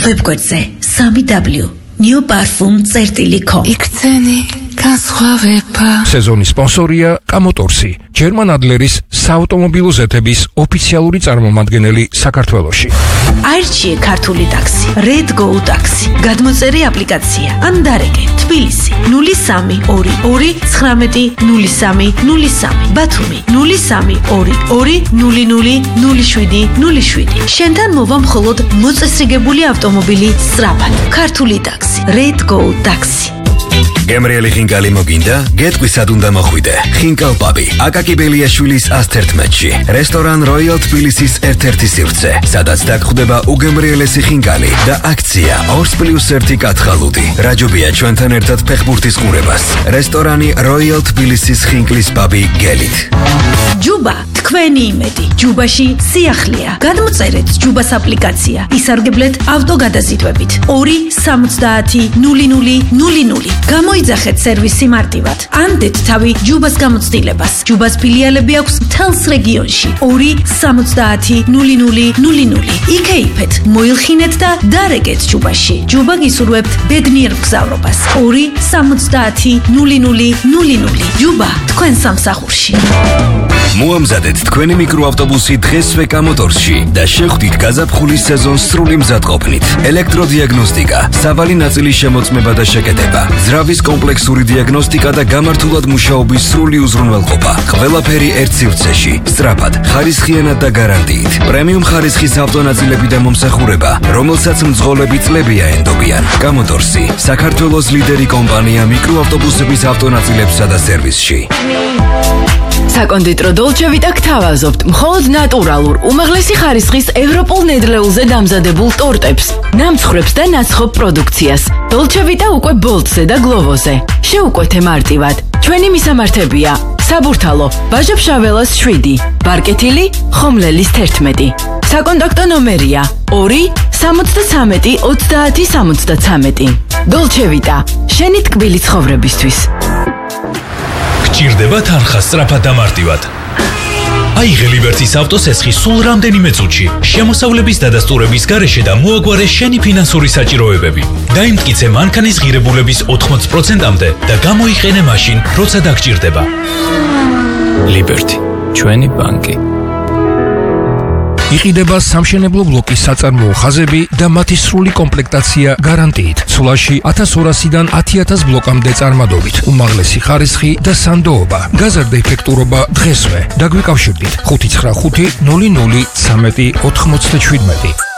ვებგვერდზე 3W New Parfum.com იქცენი განსხვავება. სეზონის სპონსორია კამოტორსი, ჯერმან ადლერის საავტომობილო ზეთების ოფიციალური წარმომადგენელი საქართველოში. აირჩიე ქართული ტაქსი, Red Go ტაქსი, გადმოწერი აპლიკაცია, ან დარეკე თბილისი 0319190303, ბათუმი 0322000707. შენთან მოვა მხოლოდ მოწესრიგებული ავტომობილი სწრაფად. ქართული ტაქსი, Red Go ტაქსი. გემრიელი ხინკალი მოგინდა? გეტყვისად უნდა მოხვიდე. ხინკალ პაბი, აკაკი ბელიაშვილის 111-ში. რესტორან როიალ თბილისის ერთ-ერთი სივრცე, სადაც დაგხვდება უგემრიელესი ხინკალი და აქცია 2+1 კათხალუდი. რაჯობია ჩვენთან ერთად ფეხბურთის ყურებას. რესტორანი როიალ თბილისის ხინკლის პაბი გელით. ჯუბა, თქვენი იმედი. ჯუბაში სიახლეა. გადმოწერეთ ჯუბას აპლიკაცია. ისარგებლეთ ავტოგადაზიდვებით 2-70-00-00. გამოიძახეთ სერვისი მარტივად. ანდეთ თავი ჯუბას გამოცდილებას. ჯუბას ფილიალები აქვს მთელს რეგიონში. 2-70-00-00. იქეიფეთ, მოილხინეთ და დარეკეთ ჯუბაში. ჯუბა გისურვებთ ბედნიერ მგზავრობას. 2-70-00-00. ჯუბა თქვენ სამსახურში. მოამზადეთ თქვენი მიკროავტობუსი დღესვე კამოტორსში და შეხვდით გაზაფხულის სეზონს სრული მზადყოფნით. ელექტროდიაგნოსტიკა, სავალი ნაწილის შემოწმება და შეკეთება, ძრავის კომპლექსური დიაგნოსტიკა და გამართულად მუშაობის სრული უზრუნველყოფა. ყველაფერი ერთ სივრცეში, სწრაფად, ხარისხიანად და გარანტიით. პრემიუმ ხარისხის ავტონაწილები და მომსახურება, რომელსაც მძღოლები წლებია ენდობიან. კამოტორსი, საქართველოს ლიდერი კომპანია მიკროავტობუსების ავტონაწილებსა და სერვისში. საკონდიტრო დოლჩე ვიტა გთავაზობთ მხოლოდ ნატურალურ, უმაღლესი ხარისხის ევროპულ ნედლეულზე დამზადებულ ტორტებს, ნამცხრებს და ნაცხოვ პროდუქციას. დოლჩე ვიტა უკვე ბოლტზე და გლოვოზე. შეუკვეთე მარტივად. ჩვენი მისამართებია: საბურთალო, ვაჟა-ფშაველას 7, ბარკეთილი, ხომლელის 11. საკონტაქტო ნომერია 2-73-30-73. დოლჩე ვიტა, შენი ტკბილი ცხოვრებისთვის. გჭირდება თანხა სწრაფად და მარტივად. აიღე ლიბერტის ავტოსესხი სულ რამდენიმე წუთში, შემოსავლების დადასტურების გარეშე და მოაგვარე შენი ფინანსური საჭიროებები. დაიმტკიცე მანქანის ღირებულების 80%-მდე და გამოიყენე მაშინ, როცა დაგჭირდება. ლიბერტი, ჩვენი ბანკი. იყიდება სამშენებლო ბლოკის საწარმოო ხაზები და მათი სრული კომპლექტაცია გარანტიით. ცვლაში 1200-დან 10,000 ბლოკამდე წარმადობით. უმაღლესი ხარისხი და სანდოობა. გაზარდა ეფექტურობა დღესვე. დაგვიკავშირდით 595 00 13 97.